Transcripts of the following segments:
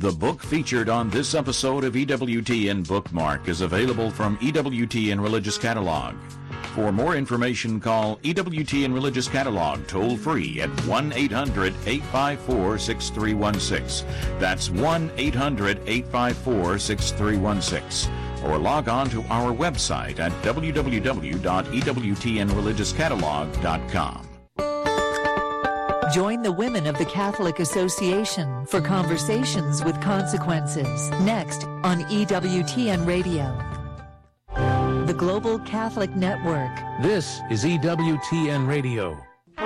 The book featured on this episode of EWTN Bookmark is available from EWTN Religious Catalog. For more information, call EWTN Religious Catalog toll-free at 1-800-854-6316. That's 1-800-854-6316. Or log on to our website at www.ewtnreligiouscatalog.com. Join the women of the Catholic Association for Conversations with Consequences, next on EWTN Radio, the Global Catholic Network. This is EWTN Radio.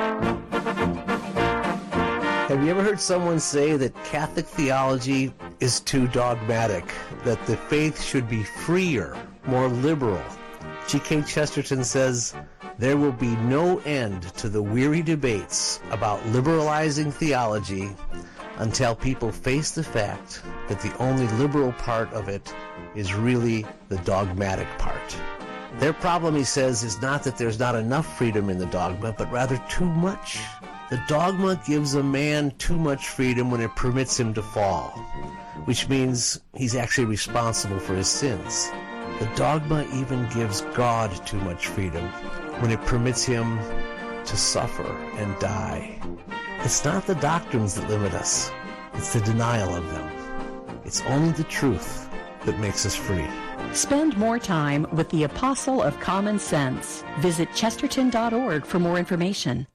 Have you ever heard someone say that Catholic theology is too dogmatic, that the faith should be freer, more liberal? G.K. Chesterton says, there will be no end to the weary debates about liberalizing theology until people face the fact that the only liberal part of it is really the dogmatic part. Their problem, he says, is not that there's not enough freedom in the dogma, but rather too much. The dogma gives a man too much freedom when it permits him to fall, which means he's actually responsible for his sins. The dogma even gives God too much freedom when it permits him to suffer and die. It's not the doctrines that limit us, it's the denial of them. It's only the truth that makes us free. Spend more time with the Apostle of Common Sense. Visit chesterton.org for more information.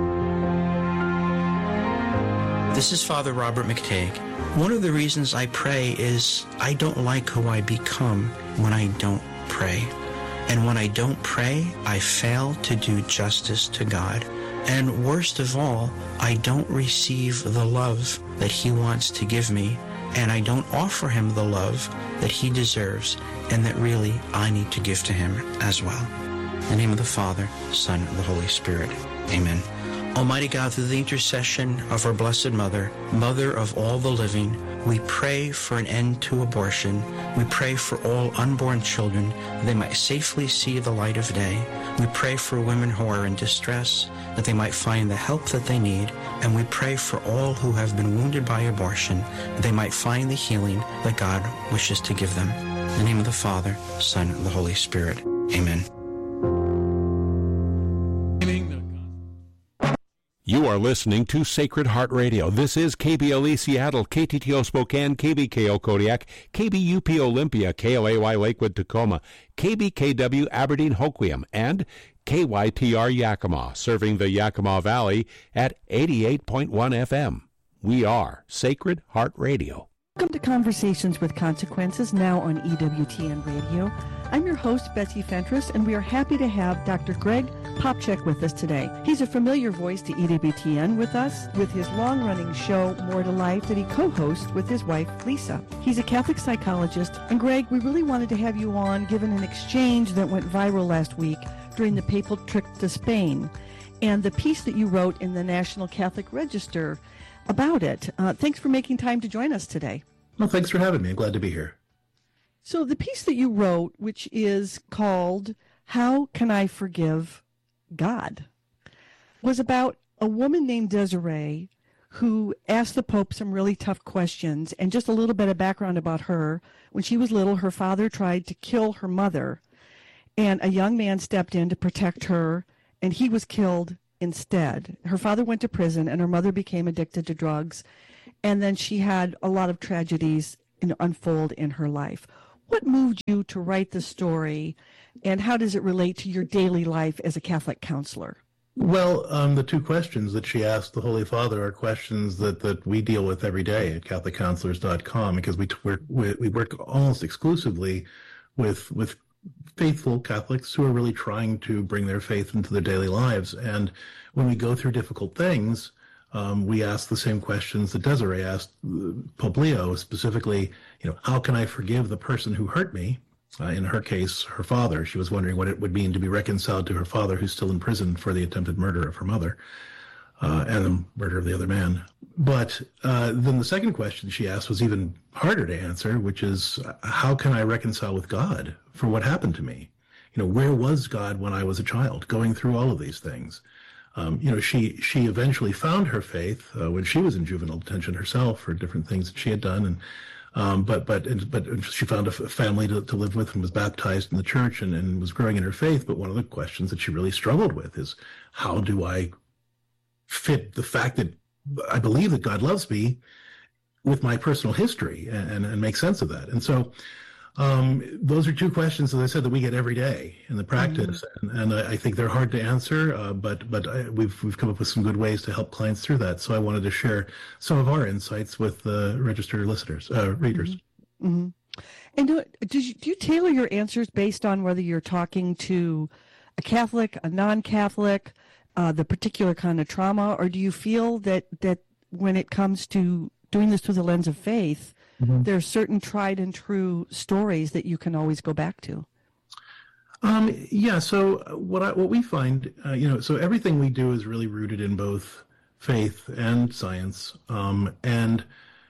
This is Father Robert McTague. One of the reasons I pray is I don't like who I become when I don't pray. And when I don't pray, I fail to do justice to God. And worst of all, I don't receive the love that He wants to give me, and I don't offer Him the love that He deserves and that really I need to give to Him as well. In the name of the Father, Son, and the Holy Spirit. Amen. Almighty God, through the intercession of our Blessed Mother, Mother of all the living, we pray for an end to abortion. We pray for all unborn children, that they might safely see the light of day. We pray for women who are in distress, that they might find the help that they need. And we pray for all who have been wounded by abortion, that they might find the healing that God wishes to give them. In the name of the Father, Son, and the Holy Spirit. Amen. You are listening to Sacred Heart Radio. This is KBLE Seattle, KTTO Spokane, KBKO Kodiak, KBUP Olympia, KLAY Lakewood Tacoma, KBKW Aberdeen Hoquiam, and KYTR Yakima, serving the Yakima Valley at 88.1 FM. We are Sacred Heart Radio. Welcome to Conversations with Consequences, now on EWTN Radio. I'm your host, Betsy Fentress, and we are happy to have Dr. Greg Popcak with us today. He's a familiar voice to EWTN with us, with his long-running show, More to Life, that he co-hosts with his wife, Lisa. He's a Catholic psychologist, and Greg, we really wanted to have you on, given an exchange that went viral last week during the papal trip to Spain, and the piece that you wrote in the National Catholic Register about it. Thanks for making time to join us today. Well, thanks for having me. I'm glad to be here. So the piece that you wrote, which is called How Can I Forgive God, was about a woman named Desiree who asked the Pope some really tough questions. And just a little bit of background about her. When she was little, her father tried to kill her mother, and a young man stepped in to protect her, and he was killed instead. Her father went to prison, and her mother became addicted to drugs, and then she had a lot of tragedies unfold in her life. What moved you to write the story, and how does it relate to your daily life as a Catholic counselor? Well, the two questions that she asked the Holy Father are questions that we deal with every day at CatholicCounselors.com, because we work almost exclusively with faithful Catholics who are really trying to bring their faith into their daily lives. And when we go through difficult things, we ask the same questions that Desiree asked Pope Leo, specifically, how can I forgive the person who hurt me? In her case, her father. She was wondering what it would mean to be reconciled to her father, who's still in prison for the attempted murder of her mother and the murder of the other man. But then the second question she asked was even harder to answer, which is, how can I reconcile with God for what happened to me? Where was God when I was a child, going through all of these things? She eventually found her faith when she was in juvenile detention herself for different things that she had done, and but she found a family to live with and was baptized in the church and was growing in her faith. But one of the questions that she really struggled with is, how do I fit the fact that I believe that God loves me with my personal history and make sense of that? And so those are two questions, as I said, that we get every day in the practice, and I think they're hard to answer, but we've come up with some good ways to help clients through that. So I wanted to share some of our insights with registered listeners, readers. Mm-hmm. And do you tailor your answers based on whether you're talking to a Catholic, a non-Catholic, the particular kind of trauma, or do you feel that when it comes to doing this through the lens of faith, there are certain tried and true stories that you can always go back to? So what we find, so everything we do is really rooted in both faith and science, and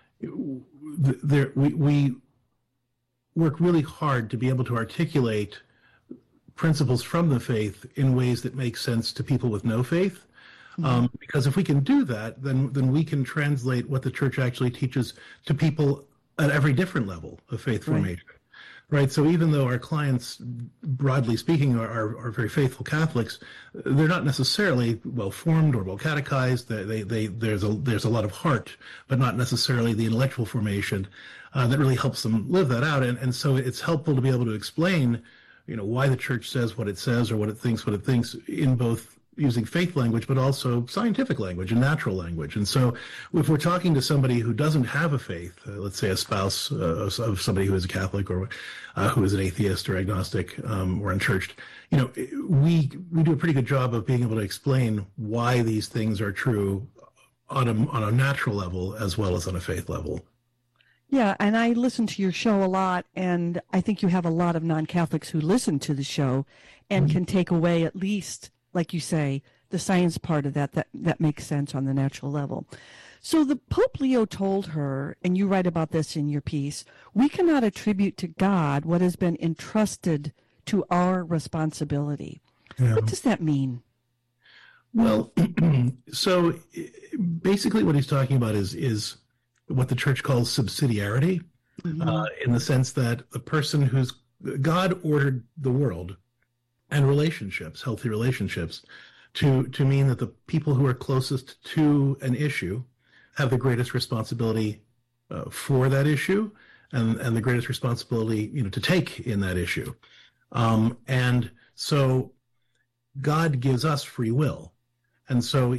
we work really hard to be able to articulate principles from the faith in ways that make sense to people with no faith. Because if we can do that, then we can translate what the church actually teaches to people at every different level of faith formation. Right. So even though our clients, broadly speaking, are very faithful Catholics, they're not necessarily well formed or well catechized. There's a lot of heart, but not necessarily the intellectual formation that really helps them live that out. And so it's helpful to be able to explain, why the church says what it says or what it thinks in both using faith language, but also scientific language and natural language. And so if we're talking to somebody who doesn't have a faith, let's say a spouse of somebody who is a Catholic or who is an atheist or agnostic or unchurched, we do a pretty good job of being able to explain why these things are true on a natural level as well as on a faith level. Yeah, and I listen to your show a lot, and I think you have a lot of non-Catholics who listen to the show and can take away at least, like you say, the science part of that makes sense on the natural level. So the Pope Leo told her, and you write about this in your piece, we cannot attribute to God what has been entrusted to our responsibility. Yeah. What does that mean? Well, so basically what he's talking about is what the church calls subsidiarity, in the sense that the person God ordered the world and relationships, healthy relationships, to mean that the people who are closest to an issue have the greatest responsibility for that issue and the greatest responsibility, to take in that issue. And so God gives us free will. And so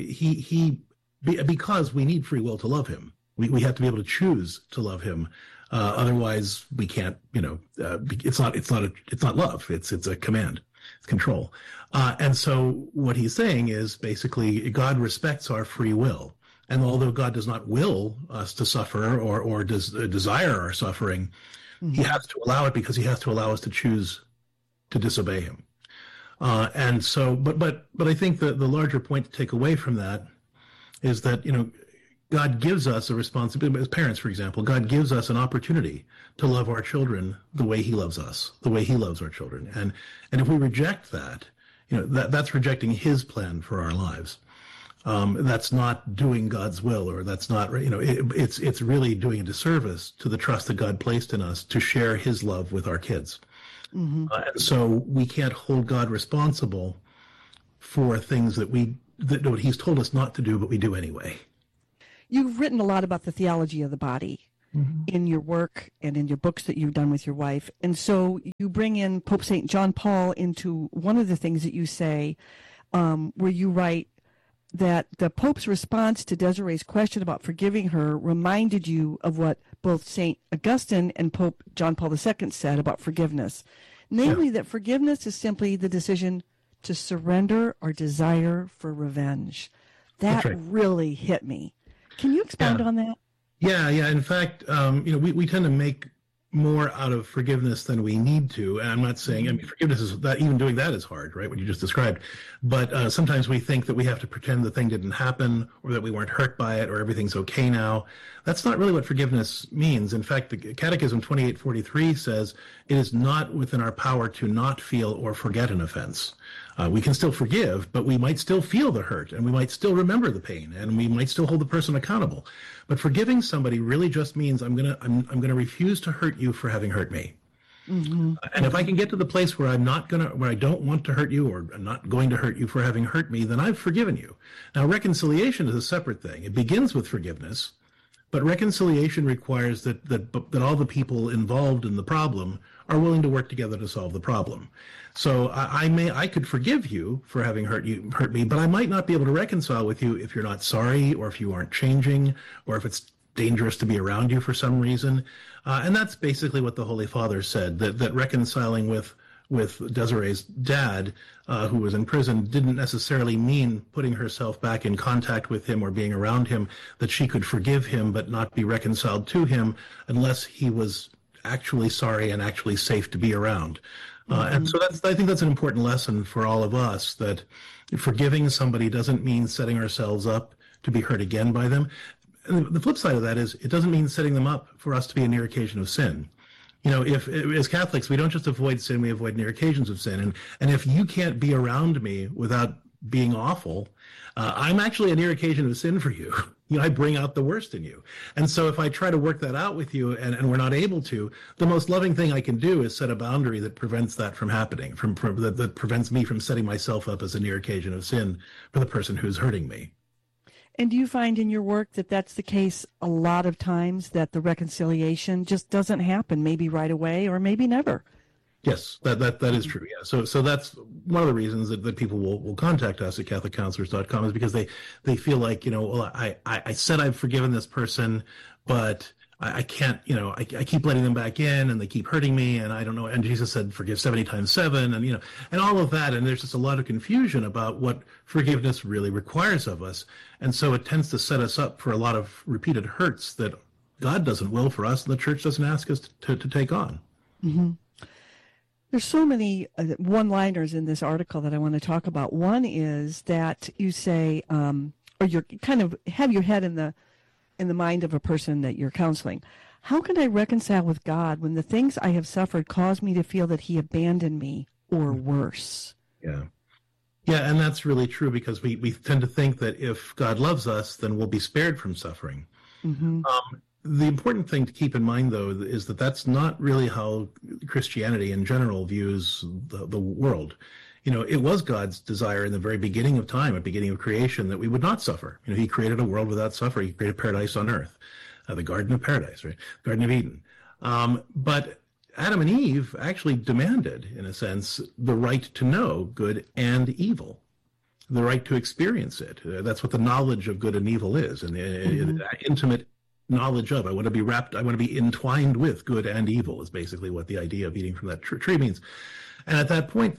because we need free will to love him, we have to be able to choose to love him. Otherwise we can't, it's not love. It's a command. It's control. And so what he's saying is basically God respects our free will. And although God does not will us to suffer or does desire our suffering, he has to allow it because he has to allow us to choose to disobey him. And so, but I think the larger point to take away from that is that, God gives us a responsibility, as parents, for example, God gives us an opportunity to love our children the way he loves us, the way he loves our children. And if we reject that, that's rejecting his plan for our lives. That's not doing God's will, or that's not, it's really doing a disservice to the trust that God placed in us to share his love with our kids. And so we can't hold God responsible for things that what he's told us not to do, but we do anyway. You've written a lot about the theology of the body in your work and in your books that you've done with your wife. And so you bring in Pope St. John Paul into one of the things that you say, where you write that the Pope's response to Desiree's question about forgiving her reminded you of what both St. Augustine and Pope John Paul II said about forgiveness. Namely, that forgiveness is simply the decision to surrender our desire for revenge. That really hit me. Can you expound on that? Yeah. In fact, we tend to make more out of forgiveness than we need to. And I'm not saying, forgiveness is that even doing that is hard, right? What you just described. But sometimes we think that we have to pretend the thing didn't happen, or that we weren't hurt by it, or everything's okay now. That's not really what forgiveness means. In fact, the Catechism 2843 says it is not within our power to not feel or forget an offense. We can still forgive, but we might still feel the hurt, and we might still remember the pain, and we might still hold the person accountable. But forgiving somebody really just means I'm gonna refuse to hurt you for having hurt me. Mm-hmm. And if I can get to the place where where I don't want to hurt you, or I'm not going to hurt you for having hurt me, then I've forgiven you. Now, reconciliation is a separate thing. It begins with forgiveness, but reconciliation requires that all the people involved in the problem are willing to work together to solve the problem. So I could forgive you for having hurt me, but I might not be able to reconcile with you if you're not sorry, or if you aren't changing, or if it's dangerous to be around you for some reason. And that's basically what the Holy Father said, that reconciling with Desiree's dad, who was in prison, didn't necessarily mean putting herself back in contact with him or being around him, that she could forgive him but not be reconciled to him unless he was actually sorry and actually safe to be around. And so I think that's an important lesson for all of us, that forgiving somebody doesn't mean setting ourselves up to be hurt again by them. And the flip side of that is, it doesn't mean setting them up for us to be a near occasion of sin. You know, if as Catholics, we don't just avoid sin, we avoid near occasions of sin. And if you can't be around me without being awful, I'm actually a near occasion of sin for you. You know, I bring out the worst in you. And so if I try to work that out with you and we're not able to, the most loving thing I can do is set a boundary that prevents that from happening, that prevents me from setting myself up as a near occasion of sin for the person who's hurting me. And do you find in your work that that's the case a lot of times, that the reconciliation just doesn't happen, maybe right away or maybe never? Yes, that is true. Yeah. So that's one of the reasons that people will contact us at CatholicCounselors.com, is because they feel like, you know, well, I said I've forgiven this person, but I can't, you know, I keep letting them back in and they keep hurting me, and I don't know. And Jesus said, forgive 70 times 7, and, you know, and all of that. And there's just a lot of confusion about what forgiveness really requires of us. And so it tends to set us up for a lot of repeated hurts that God doesn't will for us and the church doesn't ask us to take on. Mm-hmm. There's so many one-liners in this article that I want to talk about. One is that you say, or you're kind of have your head in the mind of a person that you're counseling. How can I reconcile with God when the things I have suffered cause me to feel that he abandoned me, or worse? Yeah. Yeah, and that's really true, because we tend to think that if God loves us, then we'll be spared from suffering. Mm-hmm. The important thing to keep in mind, though, is that that's not really how Christianity in general views the world. You know, it was God's desire in the very beginning of time, at the beginning of creation, that we would not suffer. You know, he created a world without suffering. He created paradise on earth, the Garden of Paradise, right? Garden of Eden. But Adam and Eve actually demanded, in a sense, the right to know good and evil, the right to experience it. That's what the knowledge of good and evil is, and the intimate knowledge of. I want to be entwined with good and evil is basically what the idea of eating from that tree means. And at that point,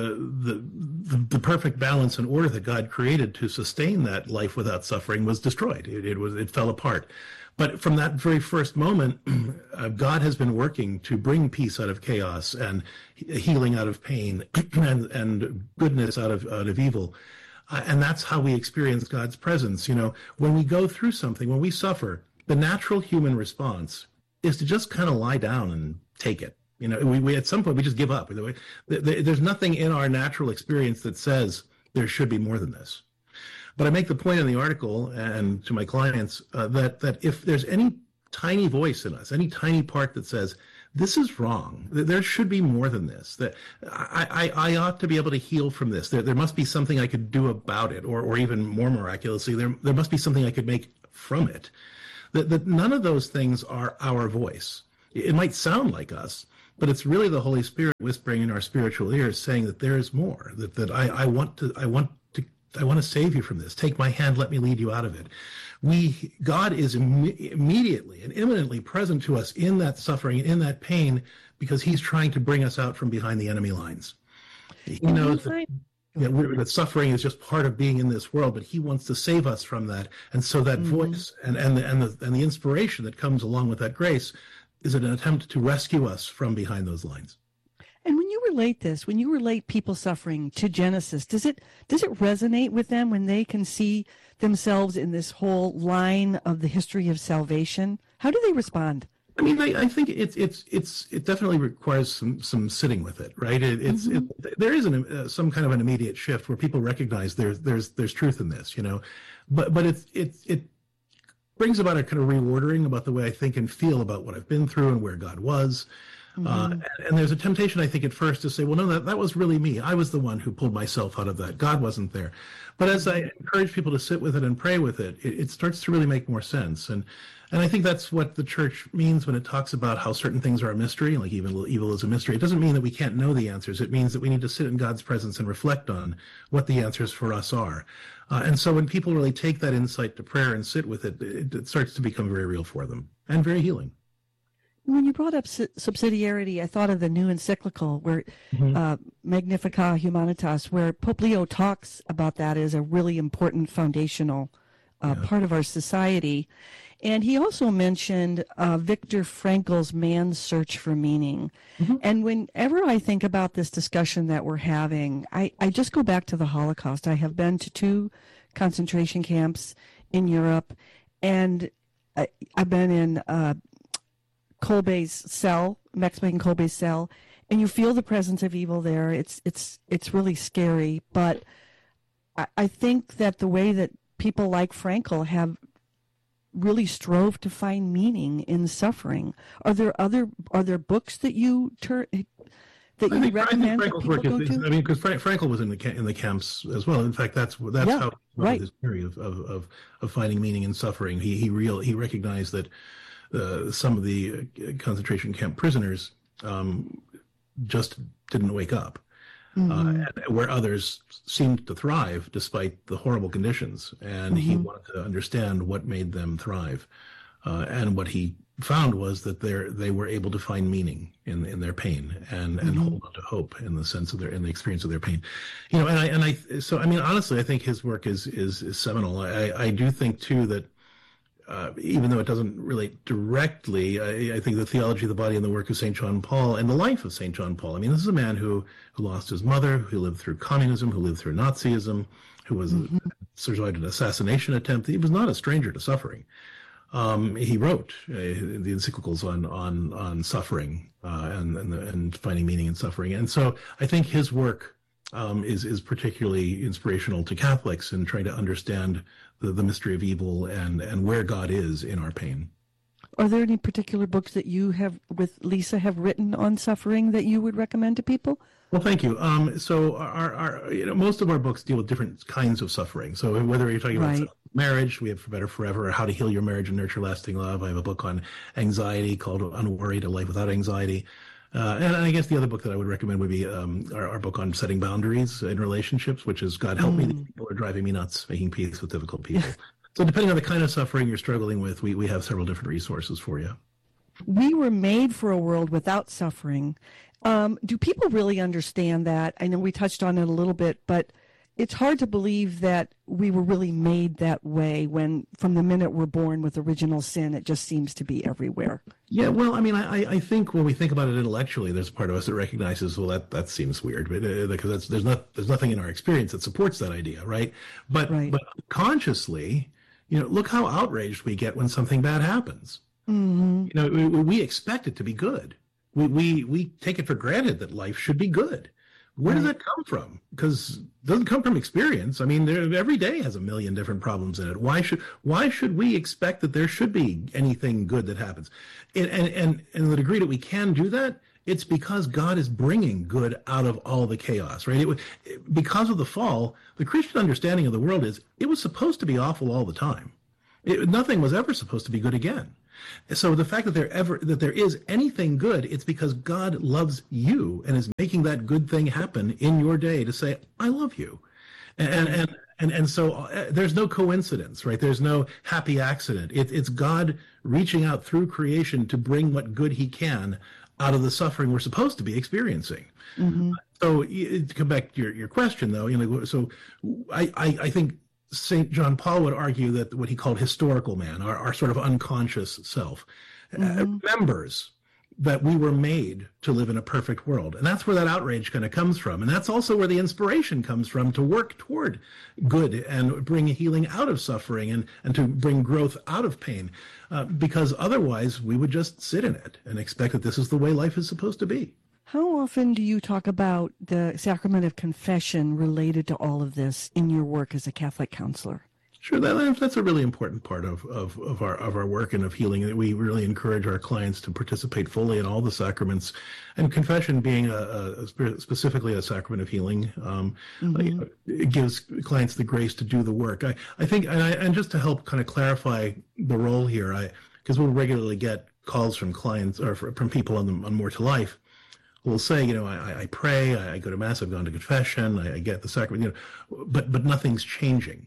the perfect balance and order that God created to sustain that life without suffering was destroyed. It fell apart. But from that very first moment, God has been working to bring peace out of chaos, and healing out of pain, and goodness out of evil. And that's how we experience God's presence. You know, when we go through something, when we suffer, the natural human response is to just kind of lie down and take it. You know, we at some point, we just give up. There's nothing in our natural experience that says there should be more than this. But I make the point in the article and to my clients that if there's any tiny voice in us, any tiny part that says, this is wrong, there should be more than this, that I ought to be able to heal from this, there must be something I could do about it, or even more miraculously, there must be something I could make from it. That none of those things are our voice. It might sound like us, but it's really the Holy Spirit whispering in our spiritual ears, saying that there is more. That I want to save you from this. Take my hand, let me lead you out of it. God is immediately and imminently present to us in that suffering, in that pain, because he's trying to bring us out from behind the enemy lines. He knows that suffering is just part of being in this world, but he wants to save us from that. And so that voice and the inspiration that comes along with that grace is an attempt to rescue us from behind those lines. And when you relate people suffering to Genesis, does it resonate with them when they can see themselves in this whole line of the history of salvation? How do they respond? I mean, I think it definitely requires some sitting with it, right? There is some kind of an immediate shift where people recognize there's truth in this, but it brings about a kind of reordering about the way I think and feel about what I've been through and where God was. And there's a temptation, I think, at first to say, well, no, that was really me. I was the one who pulled myself out of that. God wasn't there. But as I encourage people to sit with it and pray with it, it starts to really make more sense. And I think that's what the church means when it talks about how certain things are a mystery, like evil is a mystery. It doesn't mean that we can't know the answers. It means that we need to sit in God's presence and reflect on what the answers for us are. And so when people really take that insight to prayer and sit with it, it starts to become very real for them and very healing. When you brought up subsidiarity, I thought of the new encyclical, where Magnificat Humanitas, where Pope Leo talks about that as a really important foundational part of our society. And he also mentioned Viktor Frankl's Man's Search for Meaning. And whenever I think about this discussion that we're having, I just go back to the Holocaust. I have been to 2 concentration camps in Europe, and I've been in Kolbe's cell, Maximilian Kolbe's cell, and you feel the presence of evil there. It's really scary, but I think that the way that people like Frankl have really strove to find meaning in suffering. Are there books that you recommend? Frankl's work because Frankl was in the camps as well. In fact, that's how his theory of finding meaning in suffering. He recognized that some of the concentration camp prisoners just didn't wake up, where others seemed to thrive despite the horrible conditions. And he wanted to understand what made them thrive. And what he found was that they were able to find meaning in their pain and hold on to hope in the sense of in the experience of their pain. So honestly, I think his work is seminal. I do think too that even though it doesn't relate directly, I think the theology of the body and the work of St. John Paul and the life of St. John Paul. I mean, this is a man who lost his mother, who lived through communism, who lived through Nazism, who was survived an assassination attempt. He was not a stranger to suffering. He wrote the encyclicals on suffering and finding meaning in suffering. And so I think his work is particularly inspirational to Catholics in trying to understand the mystery of evil and where God is in our pain. Are there any particular books that you have, with Lisa, have written on suffering that you would recommend to people? Well, thank you. So our most of our books deal with different kinds of suffering. So whether you're talking about marriage, we have For Better Forever, or How to Heal Your Marriage and Nurture Lasting Love. I have a book on anxiety called Unworried, A Life Without Anxiety. And I guess the other book that I would recommend would be our book on setting boundaries in relationships, which is God Help Me, These People Are Driving Me Nuts, Making Peace with Difficult People. So depending on the kind of suffering you're struggling with, we have several different resources for you. We were made for a world without suffering. Do people really understand that? I know we touched on it a little bit, but it's hard to believe that we were really made that way when from the minute we're born with original sin, it just seems to be everywhere. Yeah, well, I mean, I think when we think about it intellectually, there's a part of us that recognizes, well, that seems weird, because there's nothing in our experience that supports that idea, right? But consciously, look how outraged we get when something bad happens. We expect it to be good. We take it for granted that life should be good. Where does that come from? Because it doesn't come from experience. I mean, every day has a million different problems in it. Why should we expect that there should be anything good that happens? And the degree that we can do that, it's because God is bringing good out of all the chaos, right? Because of the fall, the Christian understanding of the world is it was supposed to be awful all the time. Nothing was ever supposed to be good again. So the fact that there is anything good, it's because God loves you and is making that good thing happen in your day to say, I love you. And so there's no coincidence, right? There's no happy accident. It's God reaching out through creation to bring what good he can out of the suffering we're supposed to be experiencing. So to come back to your question, though, so I think St. John Paul would argue that what he called historical man, our sort of unconscious self, remembers that we were made to live in a perfect world. And that's where that outrage kind of comes from. And that's also where the inspiration comes from to work toward good and bring healing out of suffering and to bring growth out of pain. Because otherwise we would just sit in it and expect that this is the way life is supposed to be. How often do you talk about the sacrament of confession related to all of this in your work as a Catholic counselor? Sure, that's a really important part of our work and of healing. We really encourage our clients to participate fully in all the sacraments, and confession being specifically a sacrament of healing. It gives clients the grace to do the work. I think, and just to help kind of clarify the role here, because we'll regularly get calls from clients or from people on More to Life. Will say, I pray, I go to Mass, I've gone to confession, I get the sacrament, but nothing's changing.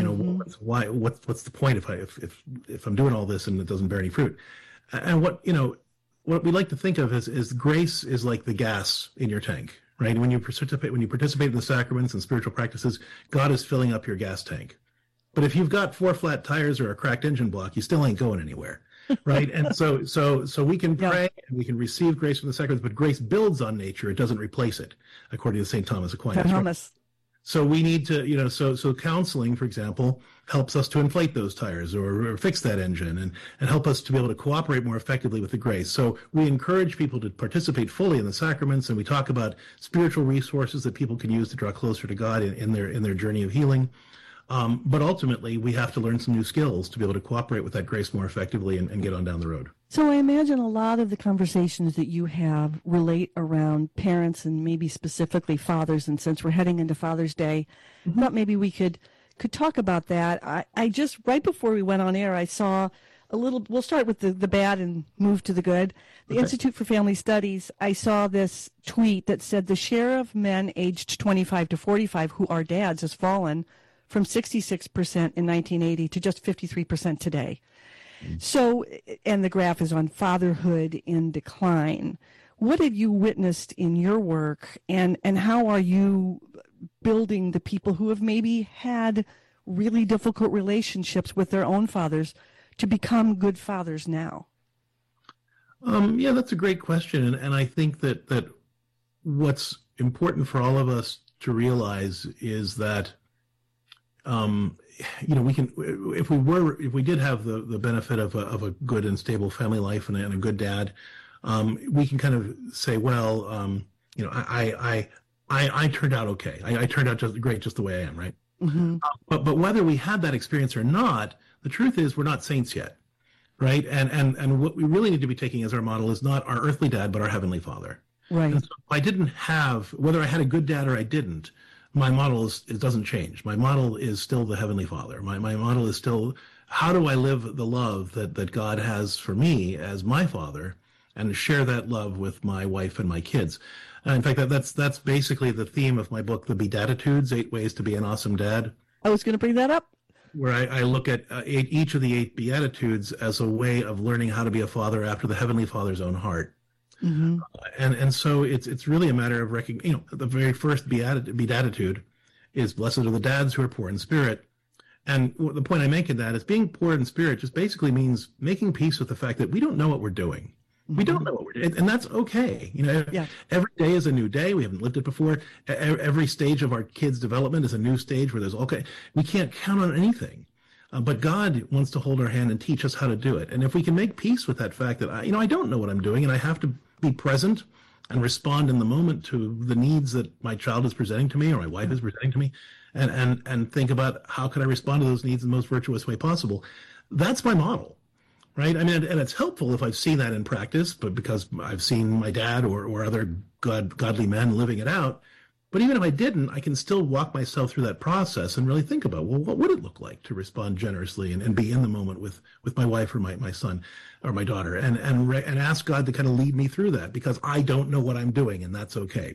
What's the point if I'm doing all this and it doesn't bear any fruit? And what we like to think of is grace is like the gas in your tank, right? When you participate in the sacraments and spiritual practices, God is filling up your gas tank. But if you've got 4 flat tires or a cracked engine block, you still ain't going anywhere, right? And so we can pray and we can receive grace from the sacraments, but grace builds on nature; it doesn't replace it, according to St. Thomas Aquinas. Thomas. So we need to, so counseling, for example, helps us to inflate those tires or fix that engine and help us to be able to cooperate more effectively with the grace. So we encourage people to participate fully in the sacraments, and we talk about spiritual resources that people can use to draw closer to God in their journey of healing. But ultimately, we have to learn some new skills to be able to cooperate with that grace more effectively and get on down the road. So I imagine a lot of the conversations that you have relate around parents and maybe specifically fathers. And since we're heading into Father's Day, I thought maybe we could talk about that. I just, right before we went on air, I saw a little, we'll start with the bad and move to the good. The Institute for Family Studies, I saw this tweet that said the share of men aged 25 to 45 who are dads has fallen from 66% in 1980 to just 53% today. So, and the graph is on fatherhood in decline. What have you witnessed in your work, and how are you building the people who have maybe had really difficult relationships with their own fathers to become good fathers now? Yeah, that's a great question. And I think that what's important for all of us to realize is that we can, if we did have the benefit of a good and stable family life and a good dad, we can kind of say, well, I turned out okay. I turned out just great, just the way I am, right? Mm-hmm. But whether we had that experience or not, the truth is we're not saints yet, right? And what we really need to be taking as our model is not our earthly dad, but our heavenly Father. Right. And so if I didn't have, whether I had a good dad or I didn't, my model it doesn't change. My model is still the Heavenly Father. My model is still, how do I live the love that God has for me as my father and share that love with my wife and my kids? In fact, that's basically the theme of my book, The Beatitudes, 8 Ways to Be an Awesome Dad. I was going to bring that up. Where I look at each of the 8 Beatitudes as a way of learning how to be a father after the Heavenly Father's own heart. Mm-hmm. And so it's really a matter of recognizing, the very first beatitude is blessed are the dads who are poor in spirit. And the point I make in that is being poor in spirit just basically means making peace with the fact that we don't know what we're doing. Mm-hmm. We don't know what we're doing. And that's okay. Every day is a new day. We haven't lived it before. Every stage of our kids' development is a new stage where we can't count on anything. But God wants to hold our hand and teach us how to do it. And if we can make peace with that fact that, I don't know what I'm doing and I have to be present and respond in the moment to the needs that my child is presenting to me or my wife is presenting to me, and think about how can I respond to those needs in the most virtuous way possible. That's my model, right? I mean, and it's helpful if I've seen that in practice, but because I've seen my dad or other godly men living it out. But even if I didn't, I can still walk myself through that process and really think about, well, what would it look like to respond generously and be in the moment with my wife or my son or my daughter and ask God to kind of lead me through that, because I don't know what I'm doing, and that's okay.